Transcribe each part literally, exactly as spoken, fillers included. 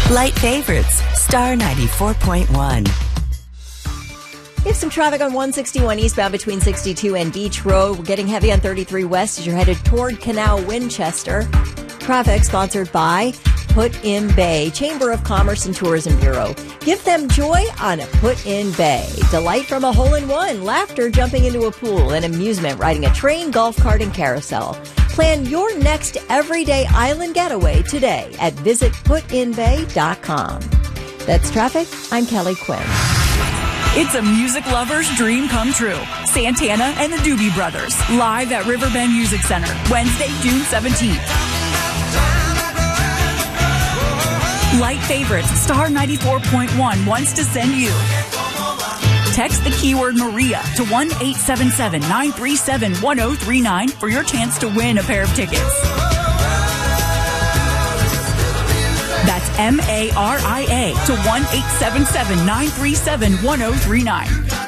Light Favorites, Star ninety-four point one. We have some traffic on one sixty-one eastbound between sixty-two and Beach Road. We're getting heavy on thirty-three west as you're headed toward Canal Winchester. Traffic sponsored by Put-in Bay, Chamber of Commerce and Tourism Bureau. Give them joy on a Put-in Bay. Delight from a hole-in-one, laughter jumping into a pool, and amusement riding a train, golf cart, and carousel. Plan your next everyday island getaway today at visit put in bay dot com. That's traffic. I'm Kelly Quinn. It's a music lover's dream come true. Santana and the Doobie Brothers, live at Riverbend Music Center, Wednesday, June seventeenth. Light Favorites, Star ninety-four point one wants to send you. Text the keyword Maria to one eight seven seven, nine three seven, one zero three nine for your chance to win a pair of tickets. That's M A R I A to one eight seven seven, nine three seven, one zero three nine.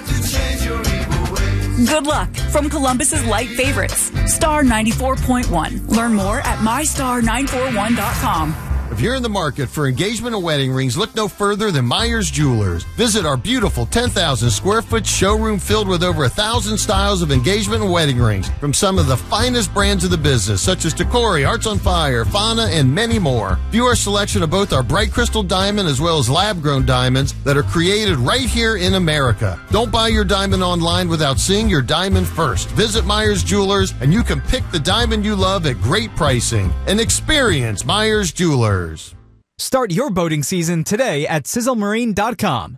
Good luck from Columbus's Light Favorites, Star ninety-four point one. Learn more at my star nine four one dot com. If you're in the market for engagement and wedding rings, look no further than Myers Jewelers. Visit our beautiful ten thousand square foot showroom filled with over a thousand styles of engagement and wedding rings from some of the finest brands of the business, such as Tacori, Hearts on Fire, Fauna, and many more. View our selection of both our bright crystal diamond as well as lab-grown diamonds that are created right here in America. Don't buy your diamond online without seeing your diamond first. Visit Myers Jewelers, and you can pick the diamond you love at great pricing. And experience Myers Jewelers. Start your boating season today at sizzle marine dot com.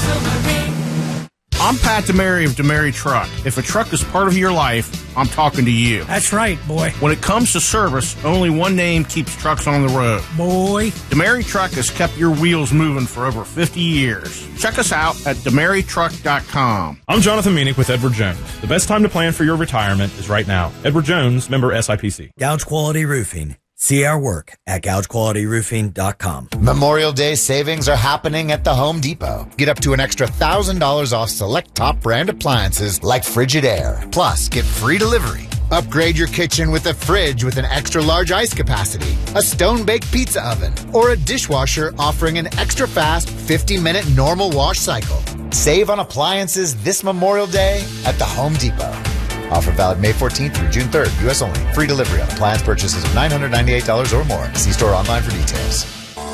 I'm Pat DeMary of DeMary Truck. If a truck is part of your life, I'm talking to you. That's right, boy. When it comes to service, only one name keeps trucks on the road. Boy. DeMary Truck has kept your wheels moving for over fifty years. Check us out at demary truck dot com. I'm Jonathan Meanick with Edward Jones. The best time to plan for your retirement is right now. Edward Jones, member S I P C. Gouge Quality Roofing. See our work at gouge quality roofing dot com. Memorial Day savings are happening at the Home Depot. Get up to an extra one thousand dollars off select top brand appliances like Frigidaire. Plus, get free delivery. Upgrade your kitchen with a fridge with an extra large ice capacity, a stone-baked pizza oven, or a dishwasher offering an extra fast fifty minute normal wash cycle. Save on appliances this Memorial Day at the Home Depot. Offer valid May fourteenth through June third. U S only. Free delivery on appliance purchases of nine hundred ninety-eight dollars or more. See store online for details.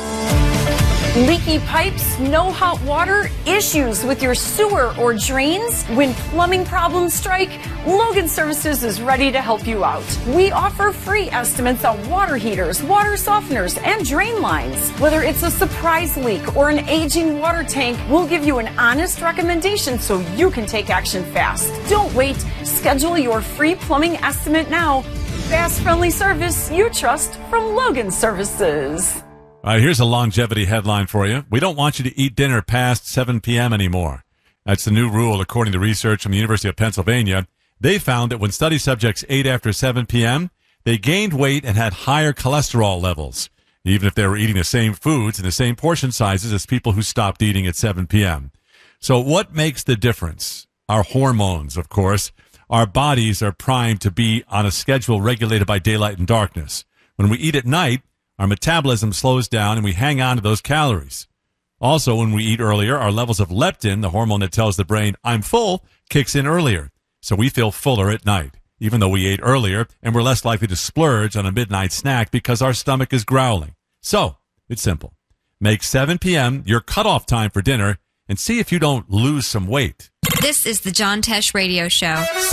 Leaky pipes, no hot water, issues with your sewer or drains? When plumbing problems strike, Logan Services is ready to help you out. We offer free estimates on water heaters, water softeners, and drain lines. Whether it's a surprise leak or an aging water tank, we'll give you an honest recommendation so you can take action fast. Don't wait. Schedule your free plumbing estimate now. Fast, friendly service you trust from Logan Services. All right, here's a longevity headline for you. We don't want you to eat dinner past seven p.m. anymore. That's the new rule, according to research from the University of Pennsylvania. They found that when study subjects ate after seven p.m., they gained weight and had higher cholesterol levels, even if they were eating the same foods and the same portion sizes as people who stopped eating at seven p.m. So what makes the difference? Our hormones, of course. Our bodies are primed to be on a schedule regulated by daylight and darkness. When we eat at night, our metabolism slows down and we hang on to those calories. Also, when we eat earlier, our levels of leptin, the hormone that tells the brain, I'm full, kicks in earlier. So we feel fuller at night, even though we ate earlier, and we're less likely to splurge on a midnight snack because our stomach is growling. So, it's simple. Make seven p.m. your cutoff time for dinner and see if you don't lose some weight. This is the John Tesh Radio Show.